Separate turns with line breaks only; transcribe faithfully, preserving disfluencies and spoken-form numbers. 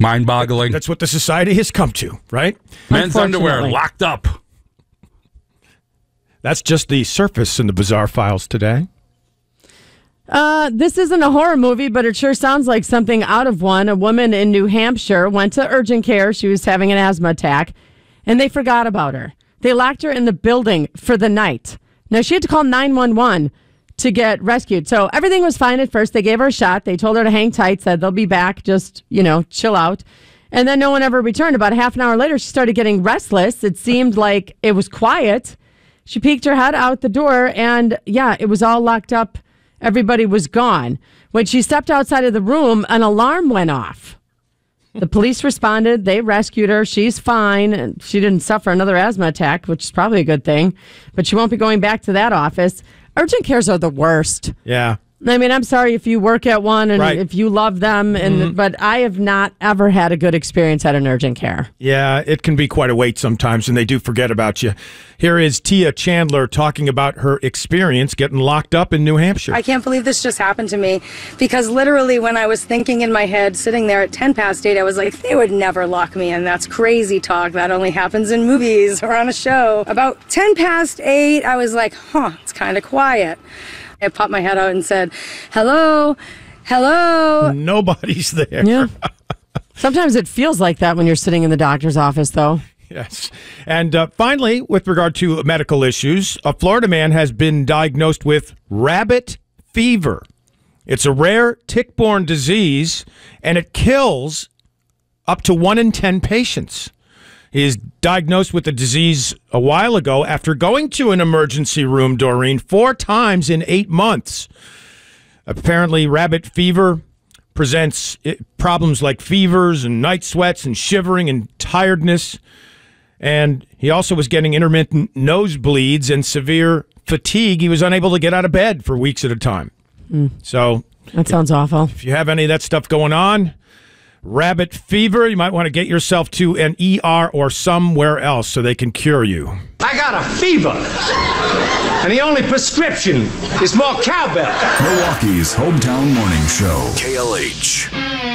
Mind-boggling.
That's what the society has come to, right?
Men's underwear locked up.
That's just the surface in the Bizarre Files today.
Uh, this isn't a horror movie, but it sure sounds like something out of one. A woman in New Hampshire went to urgent care. She was having an asthma attack, and they forgot about her. They locked her in the building for the night. Now, she had to call nine one one to get rescued. So everything was fine at first. They gave her a shot. They told her to hang tight, said they'll be back, just, you know, chill out. And then no one ever returned. About a half an hour later, she started getting restless. It seemed like it was quiet. She peeked her head out the door, and yeah, it was all locked up. Everybody was gone. When she stepped outside of the room, an alarm went off. The police responded. They rescued her. She's fine. And she didn't suffer another asthma attack, which is probably a good thing. But she won't be going back to that office. Urgent cares are the worst.
Yeah.
I mean, I'm sorry if you work at one and
right.
if you love them, and mm-hmm. but I have not ever had a good experience at an urgent care.
Yeah, it can be quite a wait sometimes, and they do forget about you. Here is Tia Chandler talking about her experience getting locked up in New Hampshire.
I can't believe this just happened to me, because literally when I was thinking in my head, sitting there at ten past eight, I was like, they would never lock me in. That's crazy talk. That only happens in movies or on a show. About ten past eight, I was like, huh, it's kind of quiet. I popped my head out and said, hello, hello.
Nobody's there.
Yeah. Sometimes it feels like that when you're sitting in the doctor's office, though.
Yes. And uh, finally, with regard to medical issues, a Florida man has been diagnosed with rabbit fever. It's a rare tick-borne disease, and it kills up to one in ten patients. He is diagnosed with the disease a while ago after going to an emergency room, Doreen, four times in eight months. Apparently, rabbit fever presents problems like fevers and night sweats and shivering and tiredness. And he also was getting intermittent nosebleeds and severe fatigue. He was unable to get out of bed for weeks at a time.
Mm.
So
that sounds awful.
If you have any of that stuff going on, rabbit fever, you might want to get yourself to an E R or somewhere else so they can cure you.
I got a fever, and the only prescription is more cowbell.
Milwaukee's hometown morning show, K L H.